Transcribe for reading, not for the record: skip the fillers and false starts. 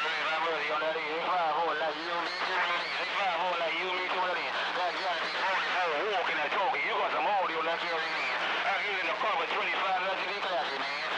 Walking and talking, you got some audio like you're in here. I get in the car with 25 lucky classy, man.